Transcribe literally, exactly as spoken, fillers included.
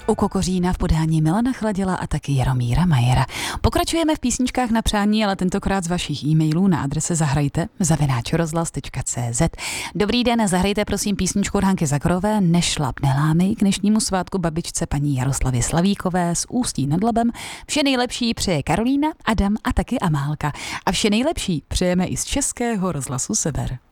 u Kokořína v podání Milana Chladila a taky Jaromíra Majera. Pokračujeme v písničkách na přání, ale tentokrát z vašich e-mailů na adrese zahrajte zavináč rozhlas tečka cé zet. Dobrý den, zahrajte prosím písničku od Hanky Zakorové Nešlap nelámej k dnešnímu svátku babičce paní Jaroslavě Slavíkové z Ústí nad Labem. Vše nejlepší přeje Karolína, Adam a taky Amálka. A vše nejlepší přejeme i z Českého rozhlasu Sever.